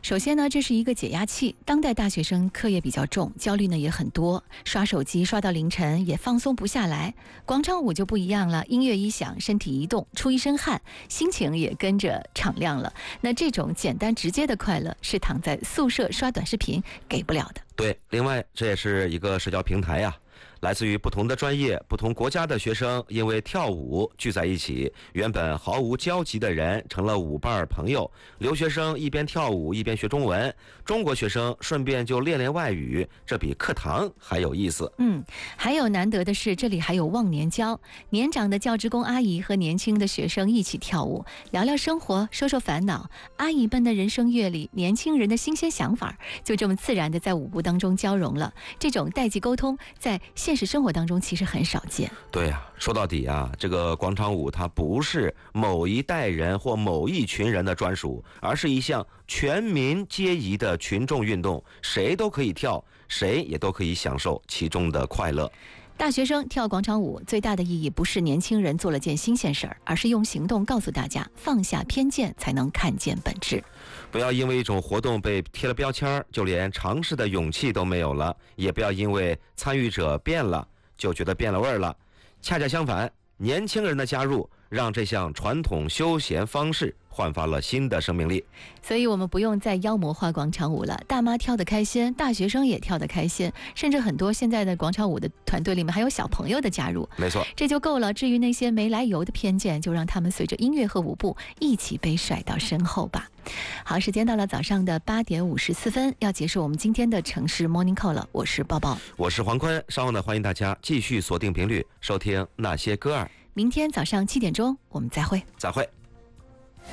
首先呢，这是一个解压器。当代大学生课业比较重，焦虑呢也很多，刷手机刷到凌晨也放松不下来。广场舞就不一样了，音乐一响，身体一动，出一身汗，心情也跟着敞亮了。那这种简单直接的快乐，是躺在宿舍刷短视频给不了的。 对，另外这也是一个社交平台呀。来自于不同的专业、不同国家的学生，因为跳舞聚在一起，原本毫无交集的人成了舞伴朋友。留学生一边跳舞一边学中文，中国学生顺便就练练外语，这比课堂还有意思。 还有难得的是，这里还有忘年交，年长的教职工阿姨和年轻的学生一起跳舞，聊聊生活，说说烦恼。阿姨们的人生阅历，年轻人的新鲜想法，就这么自然的在舞步当中交融了。这种代际沟通在现实生活当中其实很少见。 对呀，说到底啊，这个广场舞它不是某一代人或某一群人的专属，而是一项全民皆宜的群众运动，谁都可以跳，谁也都可以享受其中的快乐。 大学生跳广场舞最大的意义不是年轻人做了件新鲜事儿，而是用行动告诉大家，放下偏见才能看见本质。 不要因为一种活动被贴了标签，就连尝试的勇气都没有了，也不要因为参与者变了就觉得变了味儿了。恰恰相反，年轻人的加入让这项传统休闲方式焕发了新的生命力。 所以我们不用再妖魔化广场舞了，大妈跳得开心，大学生也跳得开心，甚至很多现在的广场舞的团队里面还有小朋友的加入。 没错， 这就够了。至于那些没来由的偏见，就让他们随着音乐和舞步一起被甩到身后吧。好，时间到了早上的8点54分，要结束我们今天的城市 Morning Call 了。我是抱抱， 我是黄坤，稍后呢，欢迎大家继续锁定频率收听那些歌儿。 明天早上7点钟我们再会。 再会。